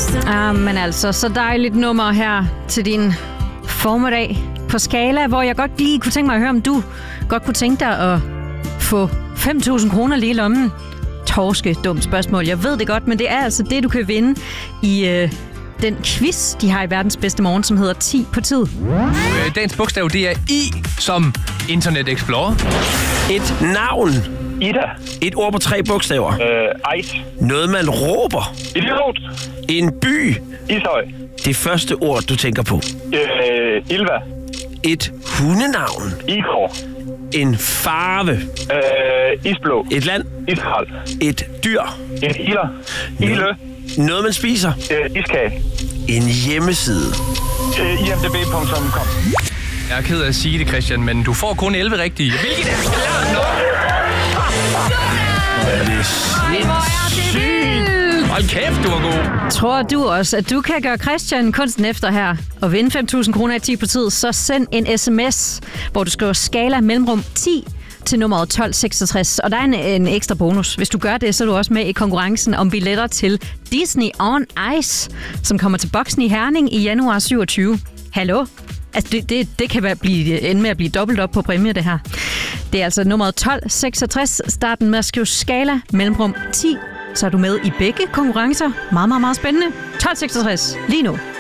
Men altså, så dejligt nummer her til din formiddag på Skala, hvor jeg godt lige kunne tænke mig at høre, om du godt kunne tænke dig at få 5.000 kroner lige i lommen. Dumt spørgsmål. Jeg ved det godt, men det er altså det, du kan vinde i den quiz, de har i Verdens Bedste Morgen, som hedder 10 på tid. Dagens bogstav, det er I som Internet Explorer. Et navn. Ida. Et ord på 3 bogstaver. Ice. Noget, man råber. Idiot. En by. Ishøj. Det første ord, du tænker på. Ilva. Et hundenavn. Igor. En farve. Isblå. Et land. Israel. Et dyr. En iler. Ile. Noget, man spiser. Iskage. En hjemmeside. imdb.com. Jeg er ked af at sige det, Christian, men du får kun 11 rigtige. Hvilket er klart nok. Det er sindssygt. Hold kæft, du er god. Tror du også, at du kan gøre Christian kunsten efter her og vinde 5.000 kroner i 10 på tid, så send en sms, hvor du skriver Skala mellemrum 10 til nummeret 1266. Og der er en ekstra bonus. Hvis du gør det, så er du også med i konkurrencen om billetter til Disney on Ice, som kommer til Boksen i Herning i januar 27. Hallo? Altså, det kan ende med at blive dobbelt op på præmie, det her. Det er altså nummeret 1266. Starten med at skrive Skala mellemrum 10. Så er du med i begge konkurrencer. Meget, meget, meget spændende. 1266 lige nu.